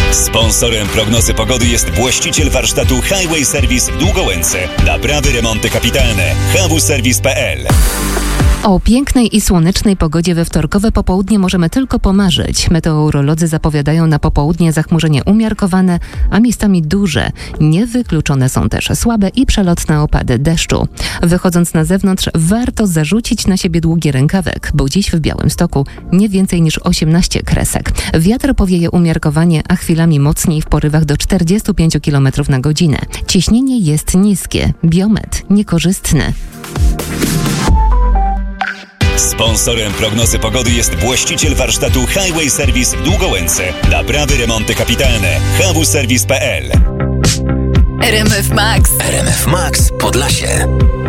Sponsorem prognozy pogody jest właściciel warsztatu Highway Service w Długołęce. Naprawy, remonty kapitalne. hwservice.pl. O pięknej i słonecznej pogodzie we wtorkowe popołudnie możemy tylko pomarzyć. Meteorolodzy zapowiadają na popołudnie zachmurzenie umiarkowane, a miejscami duże. Niewykluczone są też słabe i przelotne opady deszczu. Wychodząc na zewnątrz, warto zarzucić na siebie długi rękawek, bo dziś w Białymstoku nie więcej niż 18 kresek. Wiatr powieje umiarkowanie, a chwilami mocniej w porywach do 45 km na godzinę. Ciśnienie jest niskie, biometr niekorzystny. Sponsorem prognozy pogody jest właściciel warsztatu Highway Service w Długołęce. Naprawy, remonty kapitalne. hwservice.pl. RMF Max. RMF Max Podlasie.